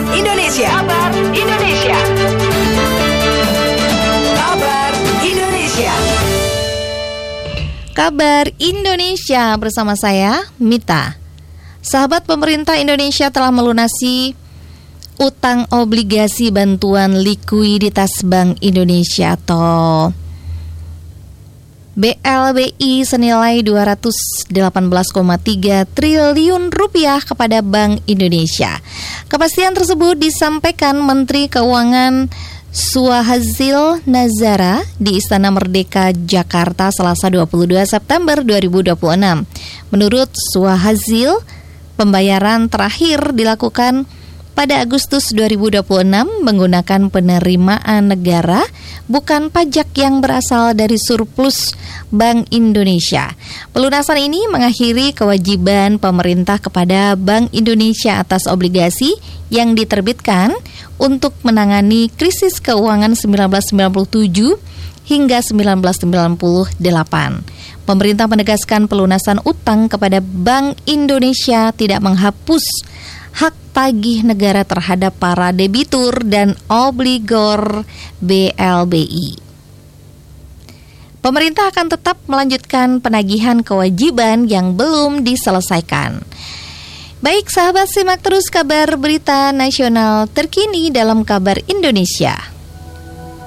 Indonesia. Kabar Indonesia. Kabar Indonesia. Kabar Indonesia bersama saya, Mita. Sahabat, pemerintah Indonesia telah melunasi utang obligasi bantuan likuiditas Bank Indonesia atau BLBI senilai 218,3 triliun rupiah kepada Bank Indonesia. Kepastian tersebut disampaikan Menteri Keuangan Suhazil Nazara di Istana Merdeka Jakarta Selasa 22 September 2026. Menurut Suhazil, pembayaran terakhir dilakukan pada Agustus 2026 menggunakan penerimaan negara, bukan pajak yang berasal dari surplus Bank Indonesia. Pelunasan ini mengakhiri kewajiban pemerintah kepada Bank Indonesia atas obligasi yang diterbitkan untuk menangani krisis keuangan 1997 hingga 1998. Pemerintah menegaskan pelunasan utang kepada Bank Indonesia tidak menghapus hak tagih negara terhadap para debitur dan obligor BLBI. Pemerintah akan tetap melanjutkan penagihan kewajiban yang belum diselesaikan. Baik sahabat, simak terus kabar berita nasional terkini dalam Kabar Indonesia.